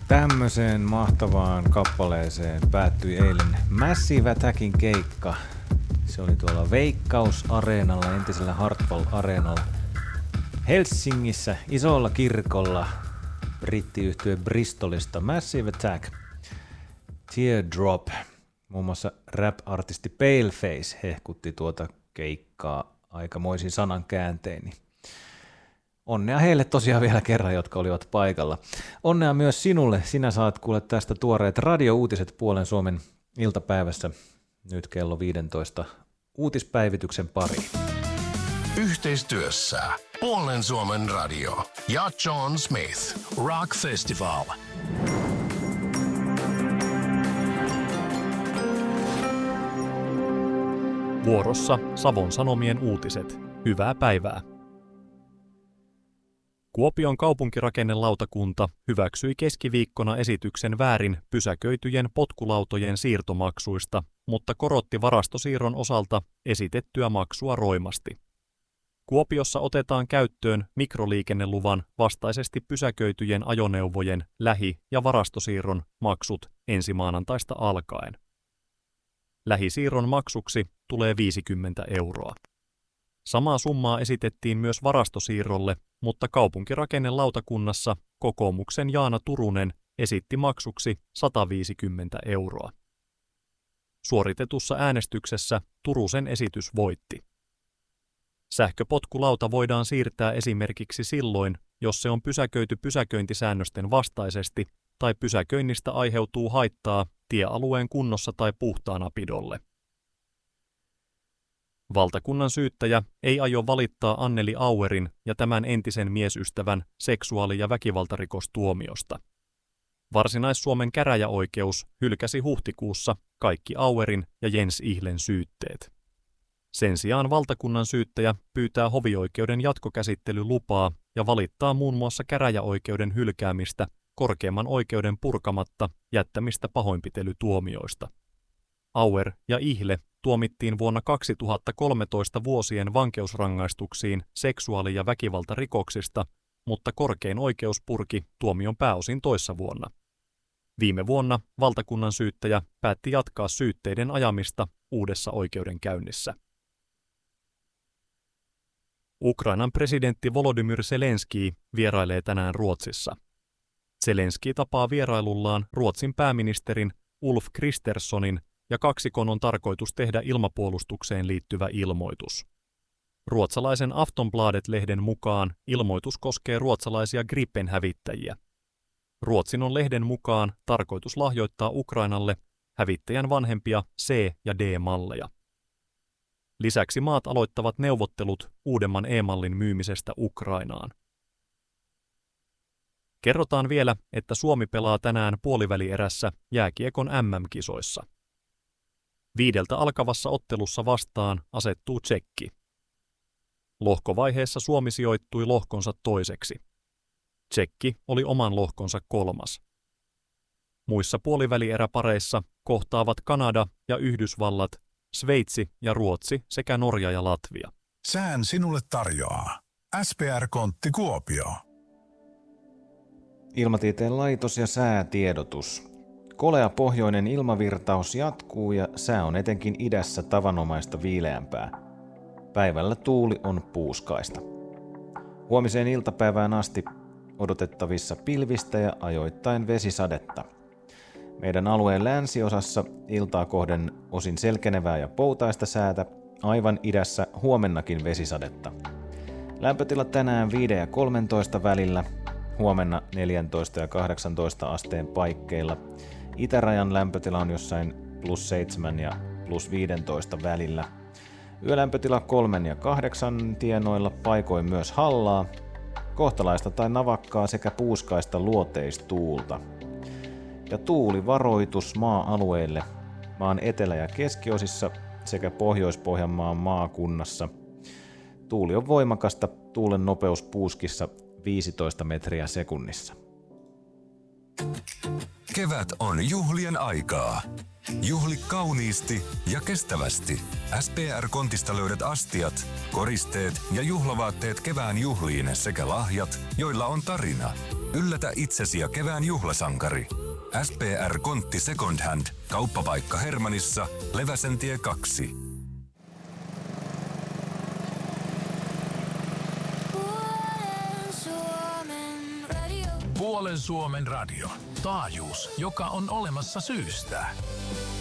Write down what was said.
Tämmöiseen mahtavaan kappaleeseen päättyi eilen Massive Attackin keikka. Se oli tuolla Veikkaus-areenalla, entisellä Hartwall-areenalla Helsingissä, isolla kirkolla, brittiyhtye Bristolista. Massive Attack, Teardrop, muun muassa rap-artisti Paleface hehkutti tuota keikkaa aikamoisin sanankääntein. Onnea heille tosiaan vielä kerran, jotka olivat paikalla. Onnea myös sinulle. Sinä saat kuulla tästä tuoreet radiouutiset Puolen Suomen iltapäivässä nyt kello 15 uutispäivityksen pariin. Yhteistyössä Puolen Suomen radio ja John Smith Rock Festival. Vuorossa Savon Sanomien uutiset. Hyvää päivää. Kuopion kaupunkirakennelautakunta hyväksyi keskiviikkona esityksen väärin pysäköityjen potkulautojen siirtomaksuista, mutta korotti varastosiirron osalta esitettyä maksua roimasti. Kuopiossa otetaan käyttöön mikroliikenneluvan vastaisesti pysäköityjen ajoneuvojen lähi- ja varastosiirron maksut ensi maanantaista alkaen. Lähisiirron maksuksi tulee 50 €. Samaa summaa esitettiin myös varastosiirrolle, mutta kaupunkirakennelautakunnassa kokoomuksen Jaana Turunen esitti maksuksi 150 €. Suoritetussa äänestyksessä Turusen esitys voitti. Sähköpotkulauta voidaan siirtää esimerkiksi silloin, jos se on pysäköity pysäköintisäännösten vastaisesti tai pysäköinnistä aiheutuu haittaa tiealueen kunnossa tai puhtaanapidolle. Valtakunnan syyttäjä ei aio valittaa Anneli Auerin ja tämän entisen miesystävän seksuaali- ja väkivaltarikostuomiosta. Varsinais-Suomen käräjäoikeus hylkäsi huhtikuussa kaikki Auerin ja Jens Ihlen syytteet. Sen sijaan valtakunnan syyttäjä pyytää hovioikeuden jatkokäsittelylupaa ja valittaa muun muassa käräjäoikeuden hylkäämistä korkeimman oikeuden purkamatta jättämistä pahoinpitelytuomioista. Auer ja Ihle tuomittiin vuonna 2013 vuosien vankeusrangaistuksiin seksuaali- ja väkivaltarikoksista, mutta korkein oikeus purki tuomion pääosin toissa vuonna. Viime vuonna valtakunnan syyttäjä päätti jatkaa syytteiden ajamista uudessa oikeudenkäynnissä. Ukrainan presidentti Volodymyr Zelenskyi vierailee tänään Ruotsissa. Zelenskyi tapaa vierailullaan Ruotsin pääministerin Ulf Kristerssonin ja kaksikon on tarkoitus tehdä ilmapuolustukseen liittyvä ilmoitus. Ruotsalaisen Aftonbladet-lehden mukaan ilmoitus koskee ruotsalaisia Gripen-hävittäjiä. Ruotsin on lehden mukaan tarkoitus lahjoittaa Ukrainalle hävittäjän vanhempia C- ja D-malleja. Lisäksi maat aloittavat neuvottelut uudemman E-mallin myymisestä Ukrainaan. Kerrotaan vielä, että Suomi pelaa tänään puolivälierässä jääkiekon MM-kisoissa. 5 alkavassa ottelussa vastaan asettuu Tšekki. Lohkovaiheessa Suomi sijoittui lohkonsa toiseksi. Tšekki oli oman lohkonsa 3. Muissa puolivälieräpareissa kohtaavat Kanada ja Yhdysvallat, Sveitsi ja Ruotsi sekä Norja ja Latvia. Sään sinulle tarjoaa SPR-kontti Kuopio. Ilmatieteen laitos ja säätiedotus. Kolea pohjoinen ilmavirtaus jatkuu ja sää on etenkin idässä tavanomaista viileämpää. Päivällä tuuli on puuskaista. Huomiseen iltapäivään asti odotettavissa pilvistä ja ajoittain vesisadetta. Meidän alueen länsiosassa iltaa kohden osin selkenevää ja poutaista säätä, aivan idässä huomennakin vesisadetta. Lämpötila tänään 5 ja 13 välillä, huomenna 14 ja 18 asteen paikkeilla. Itärajan lämpötila on jossain +7 ja +15 välillä. Yölämpötila 3 ja 8 tienoilla, paikoin myös hallaa, kohtalaista tai navakkaa sekä puuskaista luoteistuulta. Ja tuulivaroitus maa-alueille maan etelä- ja keskiosissa sekä Pohjois-Pohjanmaan maakunnassa. Tuuli on voimakasta, tuulen nopeus puuskissa 15 metriä sekunnissa. Kevät on juhlien aikaa. Juhli kauniisti ja kestävästi. SPR-kontista löydät astiat, koristeet ja juhlavaatteet kevään juhliin sekä lahjat, joilla on tarina. Yllätä itsesi ja kevään juhlasankari. SPR Kontti Second Hand. Kauppapaikka Hermannissa, Leväsentie 2. Puolen Suomen radio. Taajuus, joka on olemassa syystä.